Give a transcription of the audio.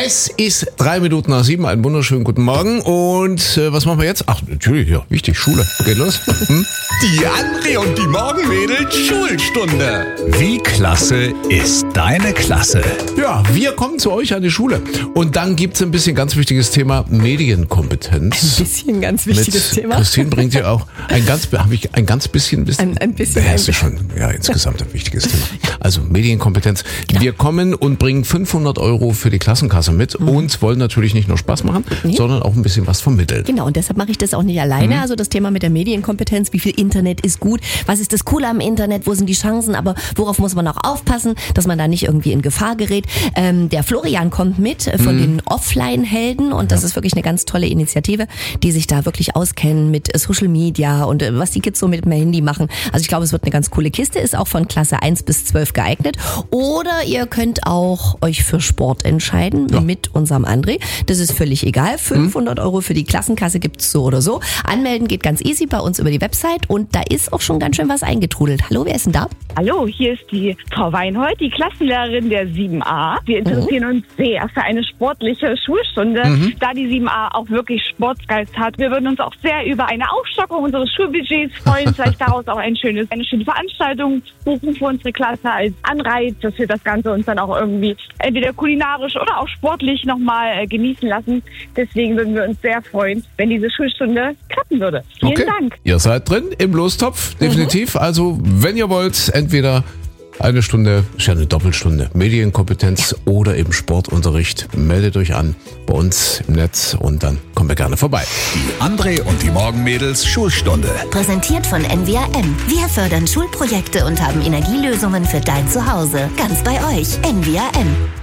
Es ist 6:03, einen wunderschönen guten Morgen. Und was machen wir jetzt? Ach, natürlich, ja, wichtig, Schule. Geht los. Die André und die Morgenmädels Schulstunde. Wie klasse ist deine Klasse? Ja, wir kommen zu euch an die Schule. Und dann gibt's ein bisschen ganz wichtiges Thema Medienkompetenz. Ein bisschen ganz wichtiges Thema. Christine bringt ja auch ein ganz bisschen. Ein bisschen. Ja, ist schon, ja, insgesamt ein wichtiges Thema. Also Medienkompetenz. Genau. Wir kommen und bringen 500 € für die Klassenkasse mit und wollen natürlich nicht nur Spaß machen, sondern auch ein bisschen was vermitteln. Genau, und deshalb mache ich das auch nicht alleine. Also das Thema mit der Medienkompetenz, wie viel Internet ist gut, was ist das Coole am Internet, wo sind die Chancen, aber worauf muss man auch aufpassen, dass man da nicht irgendwie in Gefahr gerät. Der Florian kommt mit von den Offline-Helden und das ist wirklich eine ganz tolle Initiative, die sich da wirklich auskennen mit Social Media und was die Kids so mit dem Handy machen. Also ich glaube, es wird eine ganz coole Kiste, ist auch von Klasse 1 bis 12 geeignet. Oder ihr könnt auch euch für Sport entscheiden mit unserem André. Das ist völlig egal. 500 € für die Klassenkasse gibt's so oder so. Anmelden geht ganz easy bei uns über die Website und da ist auch schon ganz schön was eingetrudelt. Hallo, wer ist denn da? Hallo, hier ist die Frau Weinhold, die Klassenlehrerin der 7a. Wir interessieren uns sehr für eine sportliche Schulstunde, da die 7a auch wirklich Sportgeist hat. Wir würden uns auch sehr über eine Aufstockung unseres Schulbudgets freuen, vielleicht daraus auch eine schöne Veranstaltung buchen für unsere Klasse als Anreiz, dass wir das Ganze uns dann auch irgendwie entweder kulinarisch oder auch sportlich nochmal genießen lassen. Deswegen würden wir uns sehr freuen, wenn diese Schulstunde klappen würde. Vielen Dank. Ihr seid drin im Lostopf, definitiv. Also, wenn ihr wollt, entweder eine Stunde, ist ja eine Doppelstunde, Medienkompetenz oder eben Sportunterricht. Meldet euch an bei uns im Netz und dann kommen wir gerne vorbei. Die André und die Morgenmädels Schulstunde. Präsentiert von NWRM. Wir fördern Schulprojekte und haben Energielösungen für dein Zuhause. Ganz bei euch. NWRM.